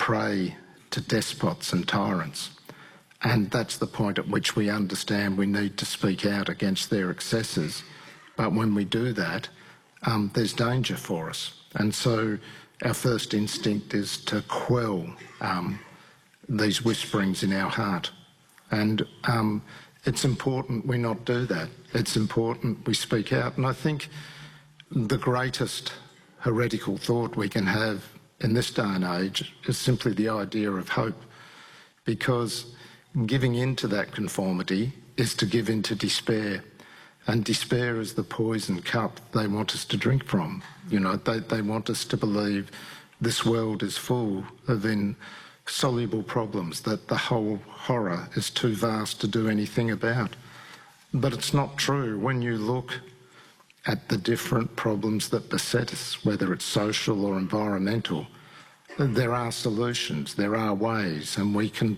prey to despots and tyrants. And that's the point at which we understand we need to speak out against their excesses. But when we do that, there's danger for us. And so our first instinct is to quell these whisperings in our heart. And it's important we not do that. It's important we speak out. And I think the greatest heretical thought we can have in this day and age is simply the idea of hope, because giving in to that conformity is to give in to despair. And despair is the poison cup they want us to drink from. You know, they want us to believe this world is full of insoluble problems, that the whole horror is too vast to do anything about. But it's not true. When you look at the different problems that beset us, whether it's social or environmental, there are solutions, there are ways, and we can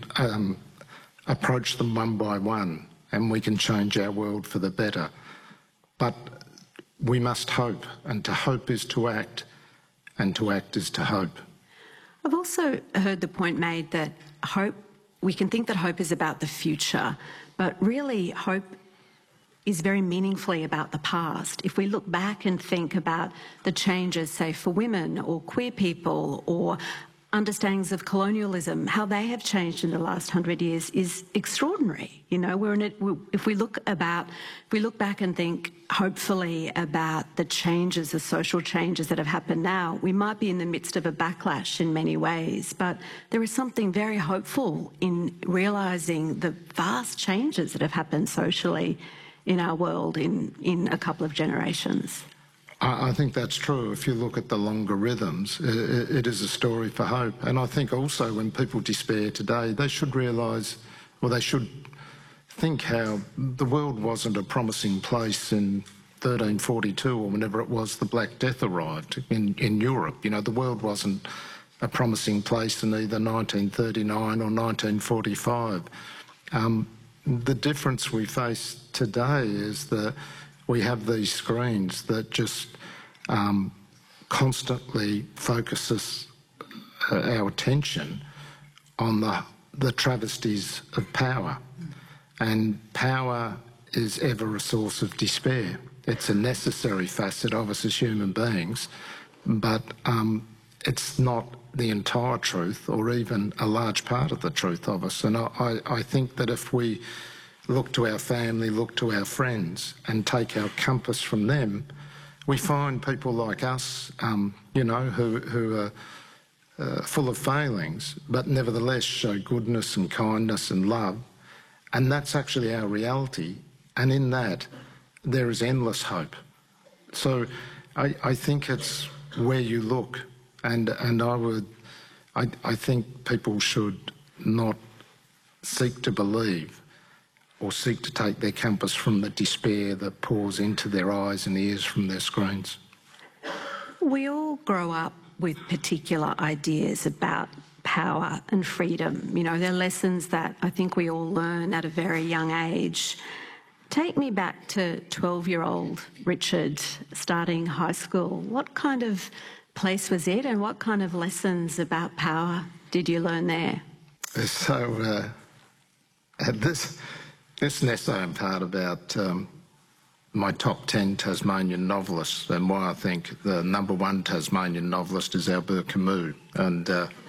approach them one by one, and we can change our world for the better. But we must hope, and to hope is to act, and to act is to hope. I've also heard the point made that hope, we can think that hope is about the future, but really hope is very meaningfully about the past. If we look back and think about the changes, say, for women or queer people or understandings of colonialism, how they have changed in the last 100 years is extraordinary. You know, if we look back and think hopefully about the changes, the social changes that have happened now, we might be in the midst of a backlash in many ways, but there is something very hopeful in realising the vast changes that have happened socially in our world in a couple of generations. I think that's true. If you look at the longer rhythms, it is a story for hope. And I think also when people despair today, they should realise, or they should think how the world wasn't a promising place in 1342 or whenever it was the Black Death arrived in Europe. You know, the world wasn't a promising place in either 1939 or 1945. The difference we face today is that we have these screens that just constantly focus our attention on the travesties of power. And power is ever a source of despair. It's a necessary facet of us as human beings, but it's not the entire truth or even a large part of the truth of us. And I think that if we look to our family, look to our friends and take our compass from them, we find people like us, you know, who are full of failings, but nevertheless show goodness and kindness and love. And that's actually our reality. And in that, there is endless hope. So I think it's where you look. And I think people should not seek to believe or seek to take their compass from the despair that pours into their eyes and ears from their screens. We all grow up with particular ideas about power and freedom. You know, they're lessons that I think we all learn at a very young age. Take me back to 12-year-old Richard starting high school. What kind of place was it, and what kind of lessons about power did you learn there? So this is an essay in part about my top 10 Tasmanian novelists and why I think the #1 Tasmanian novelist is Albert Camus. And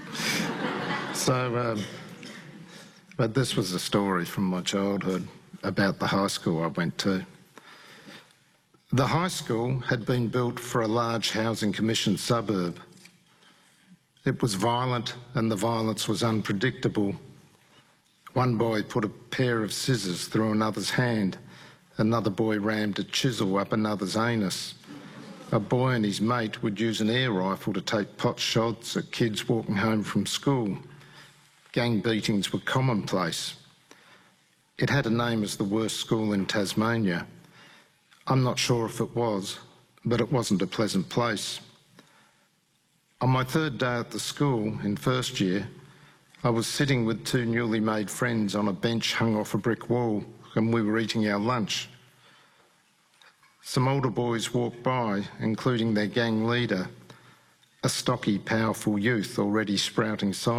but this was a story from my childhood about the high school I went to. The high school had been built for a large housing commission suburb. It was violent, and the violence was unpredictable. One boy put a pair of scissors through another's hand. Another boy rammed a chisel up another's anus. A boy and his mate would use an air rifle to take pot shots at kids walking home from school. Gang beatings were commonplace. It had a name as the worst school in Tasmania. I'm not sure if it was, but it wasn't a pleasant place. On my third day at the school, in first year, I was sitting with two newly made friends on a bench hung off a brick wall, and we were eating our lunch. Some older boys walked by, including their gang leader, a stocky, powerful youth already sprouting